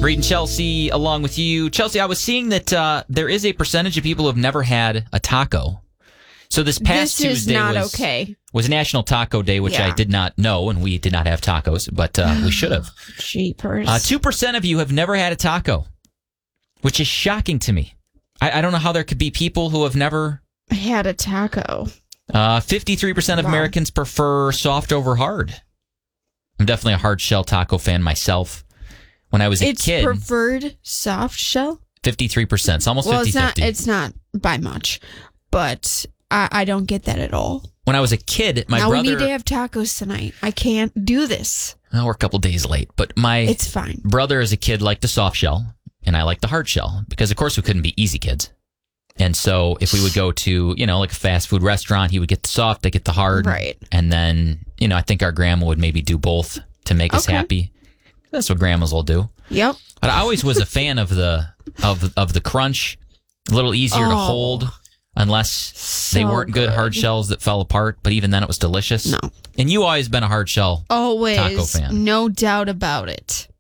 Reed and Chelsea along with you. Chelsea, I was seeing that there is a percentage of people who have never had a taco. So this past Tuesday was National Taco Day, which I did not know, and we did not have tacos, but we should have. Jeepers. 2% of you have never had a taco, which is shocking to me. I don't know how there could be people who have never had a taco. 53% of Americans prefer soft over hard. I'm definitely a hard shell taco fan myself. When I was a kid, it's preferred soft shell. 53%. It's almost 50-50. It's not by much, but I don't get that at all. When I was a kid, my brother... Now we need to have tacos tonight. I can't do this. Well, we're a couple days late, but it's fine. Brother as a kid liked the soft shell, and I liked the hard shell, because of course we couldn't be easy kids. And so if we would go to, like a fast food restaurant, he would get the soft, I get the hard. Right. And then, I think our grandma would maybe do both to make us happy. That's what grandmas will do. Yep. But I always was a fan of the crunch. A little easier to hold. Unless they weren't good hard shells that fell apart, but even then it was delicious. No. And you always been a hard shell taco fan. No doubt about it.